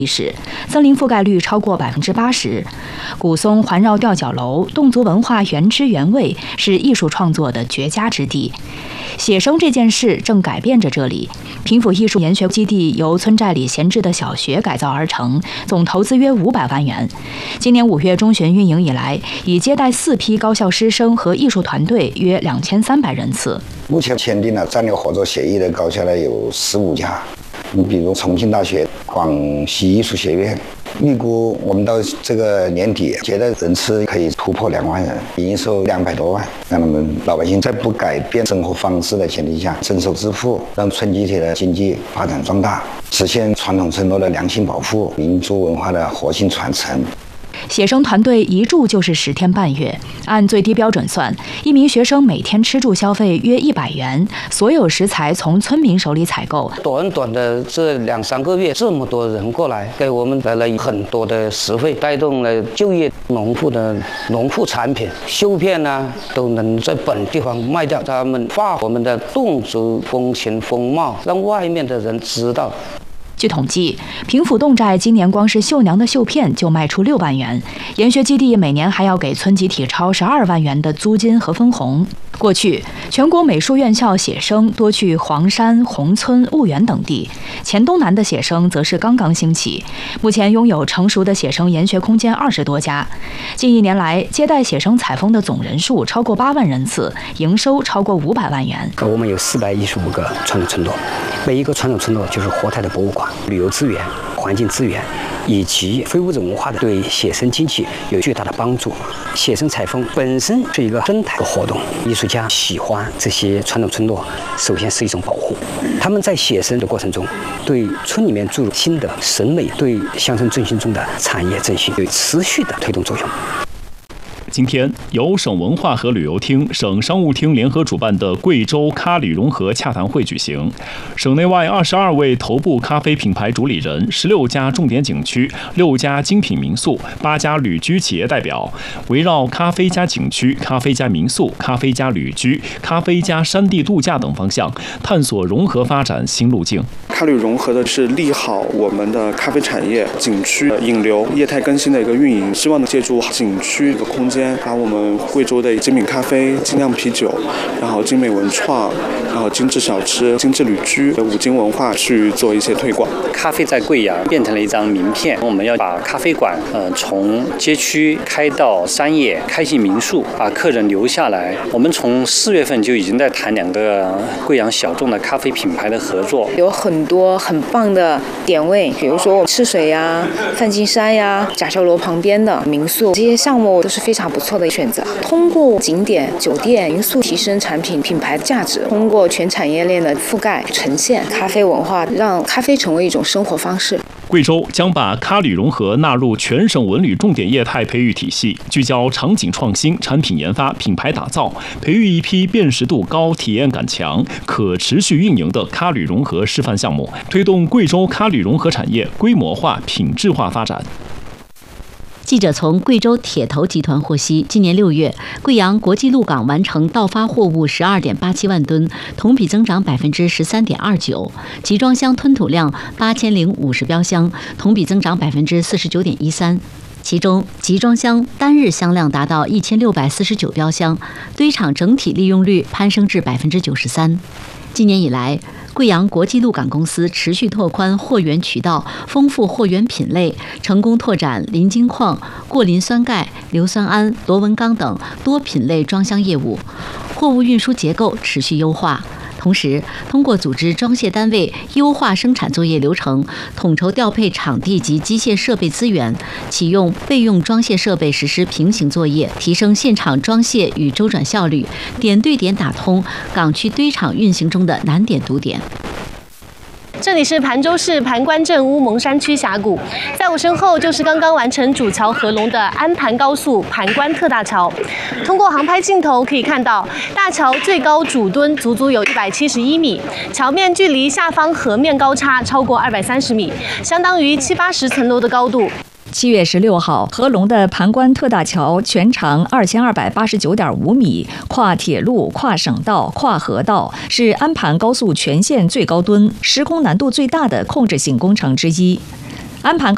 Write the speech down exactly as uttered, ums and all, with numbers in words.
史，森林覆盖率超过百分之八十。古松环绕吊脚楼，侗族文化原汁原味，是艺术创作的绝佳之地。写生这件事正改变着这里。平府艺术研学基地由村寨里闲置的小学改造而成，总投资约五百万元。今年五月中旬运营以来，已接待四批高校师生和艺术团队约两千三百人次。 目前签订了战略合作协议的高校呢有十五家。你比如重庆大学、广西艺术学院，预估我们到这个年底接待人次可以突破两万人，营收两百多万，让他们老百姓在不改变生活方式的前提下增收致富，让村集体的经济发展壮大，实现传统村落的良性保护、民族文化的活性传承。 写生团队一住就是十天半月，按最低标准算，一名学生每天吃住消费约一百元，所有食材从村民手里采购。 短短的这两三个月，这么多人过来，给我们带来很多的实惠，带动了就业。农户的农副产品、绣片呢，都能在本地方卖掉。他们发我们的侗族风情风貌，让外面的人知道。 据统计，平府侗寨今年光是绣娘的绣片就卖出六万元，研学基地每年还要给村集体超十二万元的租金和分红。过去，全国美术院校写生多去黄山、宏村、婺源等地，黔东南的写生则是刚刚兴起。目前拥有成熟的写生研学空间二十多家。近一年来，接待写生采风的总人数超过八万人次，营收超过五百万元。 我们有四百一十五个传统村落，每一个传统村落就是活态的博物馆。旅游资源、环境资源以及非物质文化的对写生经济有巨大的帮助。写生采风本身是一个生态的活动，艺术家喜欢这些传统村落，首先是一种保护。他们在写生的过程中，对村里面注入新的审美，对乡村振兴中的产业振兴有持续的推动作用。 今天，由省文化和旅游厅、省商务厅联合主办的贵州咖旅融合洽谈会举行。省内外二十二位头部咖啡品牌主理人、十六家重点景区、六家精品民宿、八家旅居企业代表，围绕咖啡加景区、咖啡加民宿、咖啡加旅居、咖啡加山地度假等方向，探索融合发展新路径。 咖旅融合的是利好我们的咖啡产业、景区引流、业态更新的一个运营，希望能借助景区的空间，把我们贵州的精品咖啡、精酿啤酒，然后精美文创，然后精致小吃、精致旅居的五金文化去做一些推广。 咖啡在贵阳变成了一张名片，我们要把咖啡馆呃从街区开到山野，开进民宿，把客人留下来。我们从四月份就已经在谈两个贵阳小众的咖啡品牌的合作， 有很多很棒的点位，比如说赤水呀、梵净山呀、甲校楼旁边的民宿，这些项目都是非常不错的选择。通过景点、酒店、民宿提升产品品牌的价值，通过全产业链的覆盖呈现咖啡文化，让咖啡成为一种生活方式。 贵州将把咖旅融合纳入全省文旅重点业态培育体系，聚焦场景创新、产品研发、品牌打造，培育一批辨识度高、体验感强、可持续运营的咖旅融合示范项目，推动贵州咖旅融合产业规模化、品质化发展。 记者从贵州铁头集团获悉，今年六月，贵阳国际陆港完成到发货物十二点八七万吨，同比增长百分之十三点二九；集装箱吞吐量八千零五十标箱，同比增长百分之四十九点一三。其中，集装箱单日箱量达到一千六百四十九标箱，堆场整体利用率攀升至百分之九十三。今年以来，贵阳国际陆港公司持续拓宽货源渠道，丰富货源品类，成功拓展磷金矿、过磷酸钙、硫酸铵、螺纹钢等多品类装箱业务，货物运输结构持续优化。同时，通过组织装卸单位优化生产作业流程，统筹调配场地及机械设备资源，启用备用装卸设备实施平行作业，提升现场装卸与周转效率，点对点打通港区堆场运行中的难点堵点。 这里是盘州市盘关镇乌蒙山区峡谷，在我身后就是刚刚完成主桥合龙的安盘高速盘关特大桥。通过航拍镜头可以看到，大桥最高主墩足足有一百七十一米，桥面距离下方河面高差超过二百三十米，相当于七八十层楼的高度。 七月十六号，合龙的盘关特大桥全长二千二百八十九点五米，跨铁路、跨省道、跨河道，是安盘高速全线最高墩、施工难度最大的控制性工程之一。安盘